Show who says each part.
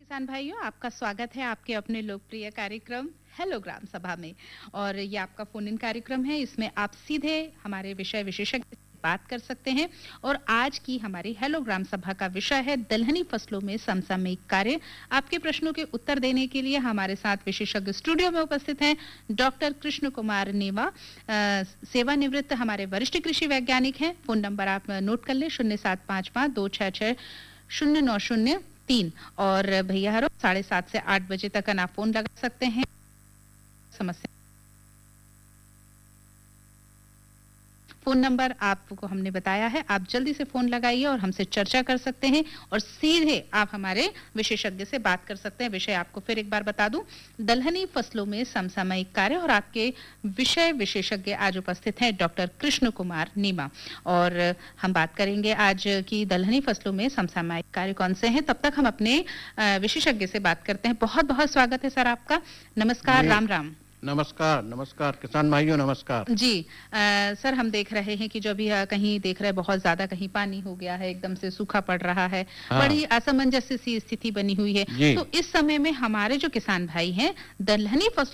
Speaker 1: किसान भाइयों, आपका स्वागत है आपके अपने लोकप्रिय कार्यक्रम हेलो ग्राम सभा में। और ये आपका फोन इन कार्यक्रम है। इसमें आप सीधे हमारे विषय विशेषज्ञ से बात कर सकते हैं। और आज की हमारी हेलो ग्राम सभा का विषय है दलहनी फसलों में समसामयिक कार्य। आपके प्रश्नों के उत्तर देने के लिए हमारे साथ विशेषज्ञ स्टूडियो में उपस्थित हैं डॉक्टर कृष्ण कुमार नीमा, सेवानिवृत्त हमारे वरिष्ठ कृषि वैज्ञानिक हैं। फोन नंबर आप नोट कर लें 0755-266-0903। और भैया हरो 7:30 से 8 बजे तक आप फोन लगा सकते हैं। समस्या फोन नंबर आपको हमने बताया है, आप जल्दी से फोन लगाइए और हमसे चर्चा कर सकते हैं और सीधे आप हमारे विशेषज्ञ से बात कर सकते हैं। विषय आपको फिर एक बार बता दूं, दलहनी फसलों में समसामयिक कार्य। और आपके विषय विशेषज्ञ आज उपस्थित हैं डॉक्टर कृष्ण कुमार नीमा। और हम बात करेंगे आज की दलहनी फसलों में समसामयिक कार्य कौन से हैं। तब तक हम अपने विशेषज्ञ से बात करते हैं। बहुत बहुत स्वागत है सर आपका। नमस्कार, राम राम।
Speaker 2: नमस्कार नमस्कार किसान भाइयों, नमस्कार
Speaker 1: जी। सर, हम देख रहे हैं कि जो भी कहीं देख रहे हैं बहुत ज्यादा कहीं पानी हो गया है, एकदम से सूखा पड़ रहा है।
Speaker 2: हाँ।
Speaker 1: बड़ी असमंजस सी स्थिति बनी हुई है। तो इस समय में हमारे जो किसान भाई हैं दलहनी फसलों